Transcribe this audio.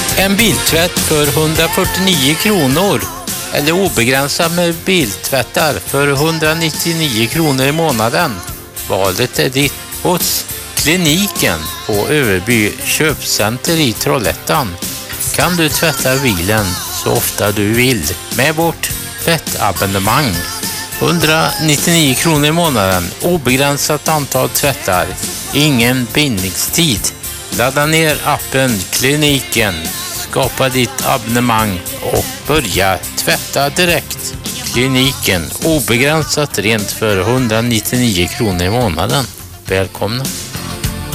En biltvätt för 149 kronor eller obegränsad med biltvättar för 199 kronor i månaden. Valet är ditt hos Kliniken på Överby köpcenter i Trollhättan. Kan du tvätta bilen så ofta du vill med vårt tvättabonnemang. 199 kronor i månaden, obegränsat antal tvättar, ingen bindningstid. Ladda ner appen Kliniken, skapa ditt abonnemang och börja tvätta direkt. Kliniken, obegränsat rent för 199 kronor i månaden. Välkomna!